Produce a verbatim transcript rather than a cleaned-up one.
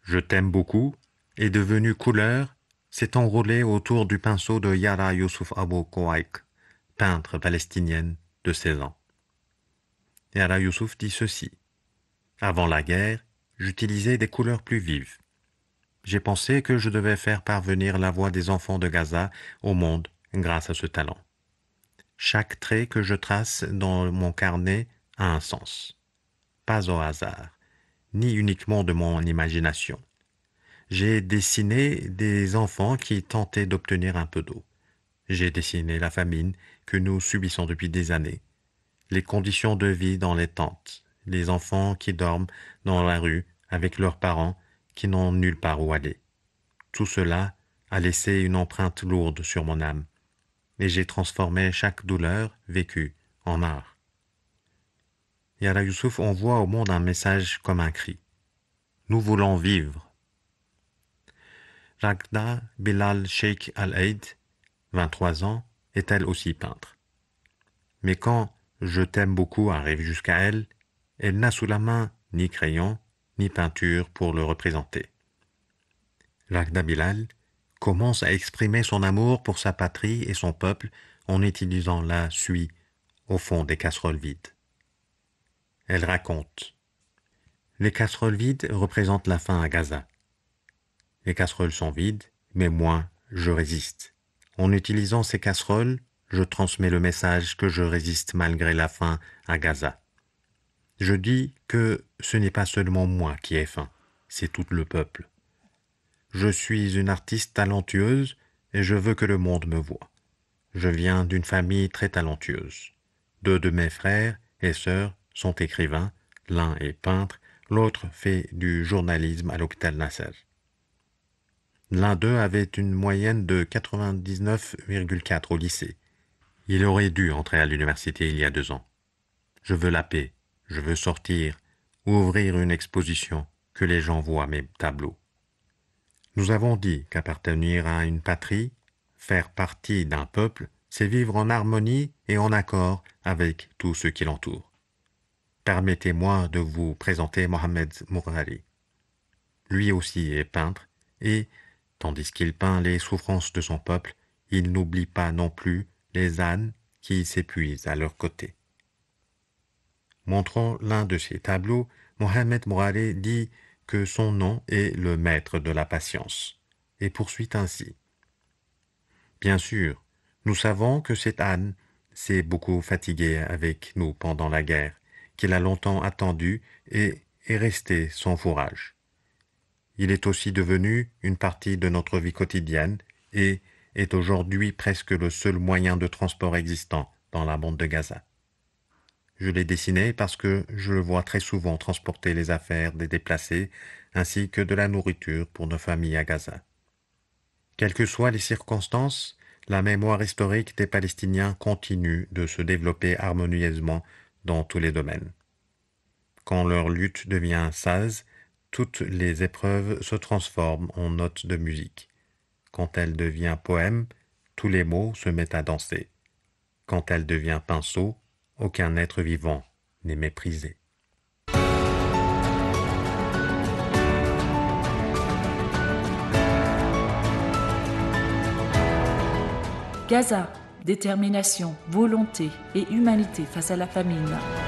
Je t'aime beaucoup est devenu couleur, s'est enroulé autour du pinceau de Yara Youssouf Abou Kouaik, peintre palestinienne de seize ans. Yara Youssouf dit ceci. Avant la guerre, j'utilisais des couleurs plus vives. J'ai pensé que je devais faire parvenir la voix des enfants de Gaza au monde grâce à ce talent. Chaque trait que je trace dans mon carnet a un sens. Pas au hasard, ni uniquement de mon imagination. J'ai dessiné des enfants qui tentaient d'obtenir un peu d'eau. J'ai dessiné la famine que nous subissons depuis des années, les conditions de vie dans les tentes, les enfants qui dorment dans la rue avec leurs parents qui n'ont nulle part où aller. Tout cela a laissé une empreinte lourde sur mon âme, et j'ai transformé chaque douleur vécue en art. Yara Youssouf envoie au monde un message comme un cri. Nous voulons vivre. Ragda Bilal Sheikh Al-Aid, vingt-trois ans, est elle aussi peintre. Mais quand Je t'aime beaucoup arrive jusqu'à elle, elle n'a sous la main ni crayon, ni peinture pour le représenter. Ragda Bilal commence à exprimer son amour pour sa patrie et son peuple en utilisant la suie au fond des casseroles vides. Elle raconte. Les casseroles vides représentent la faim à Gaza. Les casseroles sont vides, mais moi, je résiste. En utilisant ces casseroles, je transmets le message que je résiste malgré la faim à Gaza. Je dis que ce n'est pas seulement moi qui ai faim, c'est tout le peuple. Je suis une artiste talentueuse et je veux que le monde me voie. Je viens d'une famille très talentueuse. Deux de mes frères et sœurs sont écrivains, l'un est peintre, l'autre fait du journalisme à l'hôpital Nasser. L'un d'eux avait une moyenne de quatre-vingt-dix-neuf virgule quatre au lycée. Il aurait dû entrer à l'université il y a deux ans. Je veux la paix, je veux sortir, ouvrir une exposition, que les gens voient mes tableaux. Nous avons dit qu'appartenir à une patrie, faire partie d'un peuple, c'est vivre en harmonie et en accord avec tout ce qui l'entoure. Permettez-moi de vous présenter Mohamed Mourari. Lui aussi est peintre et, tandis qu'il peint les souffrances de son peuple, il n'oublie pas non plus les ânes qui s'épuisent à leur côté. Montrant l'un de ses tableaux, Mohamed Mourari dit que son nom est le maître de la patience, et poursuit ainsi. Bien sûr, nous savons que cet âne s'est beaucoup fatigué avec nous pendant la guerre, qu'il a longtemps attendu et est resté sans fourrage. Il est aussi devenu une partie de notre vie quotidienne et est aujourd'hui presque le seul moyen de transport existant dans la bande de Gaza. Je l'ai dessiné parce que je le vois très souvent transporter les affaires des déplacés ainsi que de la nourriture pour nos familles à Gaza. Quelles que soient les circonstances, la mémoire historique des Palestiniens continue de se développer harmonieusement dans tous les domaines. Quand leur lutte devient sase, toutes les épreuves se transforment en notes de musique. Quand elle devient poème, tous les mots se mettent à danser. Quand elle devient pinceau, aucun être vivant n'est méprisé. Gaza, détermination, volonté et humanité face à la famine.